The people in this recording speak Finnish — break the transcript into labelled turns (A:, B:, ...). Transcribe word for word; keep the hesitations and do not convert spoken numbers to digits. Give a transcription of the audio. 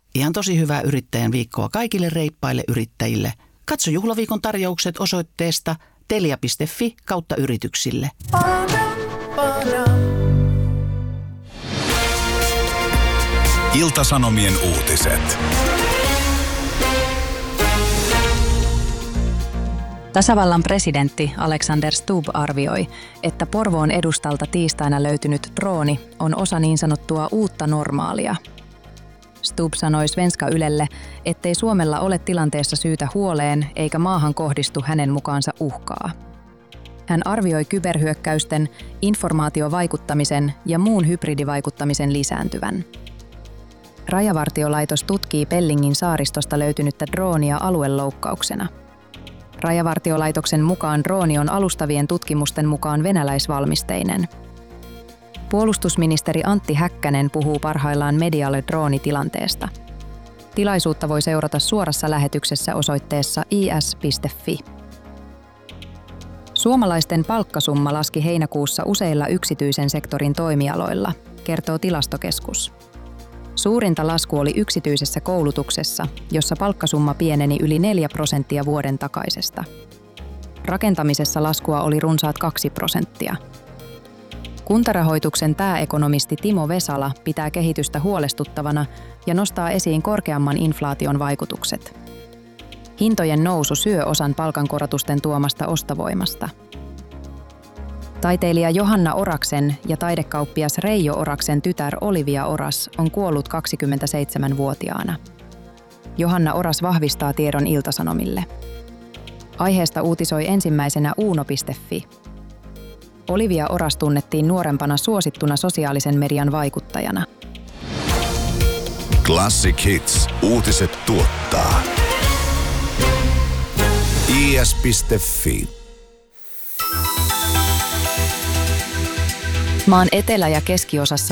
A: Ihan tosi hyvää yrittäjän viikkoa kaikille reippaille yrittäjille. Katso juhlaviikon tarjoukset osoitteesta telia piste fi kautta yrityksille.
B: Ilta-Sanomien uutiset.
C: Tasavallan presidentti Alexander Stubb arvioi, että Porvoon edustalta tiistaina löytynyt drooni on osa niin sanottua uutta normaalia. Stubb sanoi Svenska Ylelle, ettei Suomella ole tilanteessa syytä huoleen eikä maahan kohdistu hänen mukaansa uhkaa. Hän arvioi kyberhyökkäysten, informaatiovaikuttamisen ja muun hybridivaikuttamisen lisääntyvän. Rajavartiolaitos tutkii Pellingin saaristosta löytynyttä droonia alueloukkauksena. Rajavartiolaitoksen mukaan drooni on alustavien tutkimusten mukaan venäläisvalmisteinen. Puolustusministeri Antti Häkkänen puhuu parhaillaan medialle droonitilanteesta. Tilaisuutta voi seurata suorassa lähetyksessä osoitteessa i s piste fi. Suomalaisten palkkasumma laski heinäkuussa useilla yksityisen sektorin toimialoilla, kertoo Tilastokeskus. Suurinta lasku oli yksityisessä koulutuksessa, jossa palkkasumma pieneni yli neljä prosenttia vuoden takaisesta. Rakentamisessa laskua oli runsaat kaksi prosenttia. Kuntarahoituksen pääekonomisti Timo Vesala pitää kehitystä huolestuttavana ja nostaa esiin korkeamman inflaation vaikutukset. Hintojen nousu syö osan palkankorotusten tuomasta ostovoimasta. Taiteilija Johanna Oraksen ja taidekauppias Reijo Oraksen tytär Olivia Oras on kuollut kaksikymmentäseitsemänvuotiaana. Johanna Oras vahvistaa tiedon Ilta-Sanomille. Aiheesta uutisoi ensimmäisenä uuno piste fi. Olivia Oras tunnettiin nuorempana suosittuna sosiaalisen median vaikuttajana.
B: Classic Hits. Uutiset tuottaa. i s piste fi.
C: Maan etelä- ja keskiosassa